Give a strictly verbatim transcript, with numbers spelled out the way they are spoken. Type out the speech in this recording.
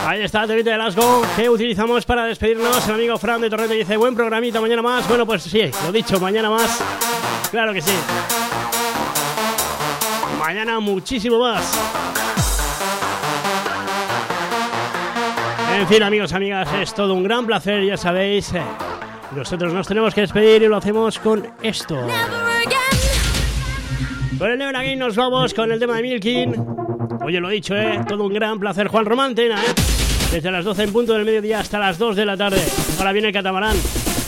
Ahí está, temita de Glasgow que utilizamos para despedirnos. El amigo Fran de Torrente dice, buen programita, mañana más. Bueno, pues sí, lo dicho, mañana más. Claro que sí. Mañana muchísimo más. En fin, amigos, amigas, es todo un gran placer, ya sabéis. Nosotros nos tenemos que despedir y lo hacemos con esto. Con el Never Again nos vamos con el tema de Milking. Oye, lo dicho, ¿eh? Todo un gran placer. Juan Román Tena, ¿eh? Desde las doce en punto del mediodía hasta las dos de la tarde. Ahora viene el Catamarán.